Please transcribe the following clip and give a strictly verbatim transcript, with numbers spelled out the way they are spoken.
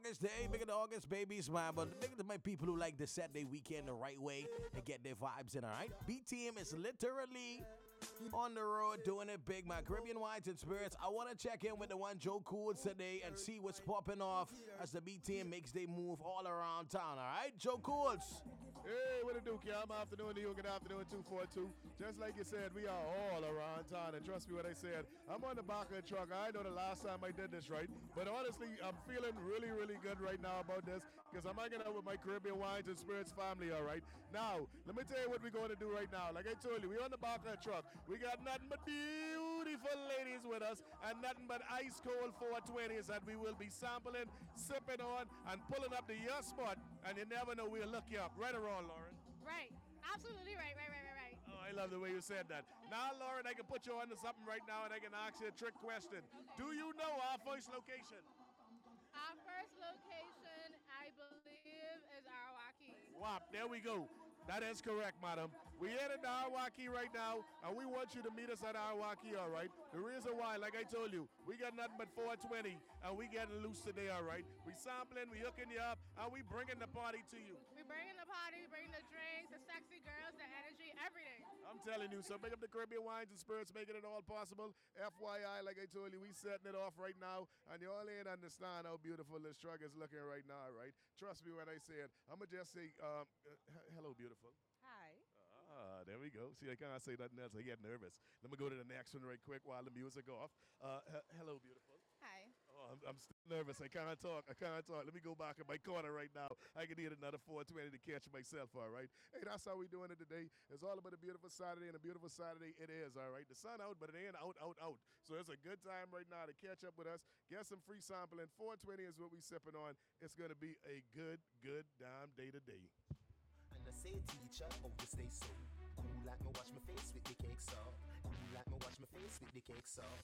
August Day, big in August, babies, man. But big to my people who like to set their weekend the right way and get their vibes in, all right? B-Team is literally on the road doing it big, man. Caribbean Wines and Spirits. I want to check in with the one Joe Cools today and see what's popping off as the B-Team makes their move all around town, all right? Joe Cools. Hey, what it do, Cam? Afternoon to you. Good afternoon, two four two. Just like you said, we are all around town. And trust me what I said. I'm on the back of the truck. I know the last time I did this right. But honestly, I'm feeling really, really good right now about this because I'm hanging out with my Caribbean Wines and Spirits family, all right? Now, let me tell you what we're going to do right now. Like I told you, we're on the back of the truck. We got nothing but beautiful ladies with us and nothing but ice cold four twenties that we will be sampling, sipping on, and pulling up to your spot. And you never know, we'll look you up. Right or wrong, Lauren? Right. Absolutely right, right, right, right, right. Oh, I love the way you said that. Now, Lauren, I can put you onto something right now and I can ask you a trick question. Okay. Do you know our first location? Our first location, I believe, is Arawaki. Wow, there we go. That is correct, madam. We're headed to Arawaki right now, and we want you to meet us at Arawaki, all right? The reason why, like I told you, we got nothing but four twenty, and we getting loose today, all right? We sampling, we hooking you up, and we bringing the party to you. We bringing the party, we bringing the drinks, the sexy girls, the energy, everything. I'm telling you, so make up the Caribbean Wines and Spirits, making it all possible. F Y I, like I told you, we setting it off right now, and you all ain't understand how beautiful this truck is looking right now, right? Trust me when I say it. I'm going to just say, um, uh, hello, beautiful. Hi. Ah, there we go. See, I can't say nothing else. I get nervous. Let me go to the next one right quick while the music off. Uh, he- hello, beautiful. Hi. Oh, I'm, I'm still nervous. I can't talk. I can't talk. Let me go back in my corner right now. I can need another four twenty to catch myself, all right? Hey, that's how we doing it today. It's all about a beautiful Saturday, and a beautiful Saturday it is, all right? The sun out, but it ain't out, out, out. So it's a good time right now to catch up with us, get some free sampling. four twenty is what we sipping on. It's going to be a good, good damn day today. And I say, teacher, oh, you stay so cool like me wash my face with the cake so. Cool like me wash my face with the cake so.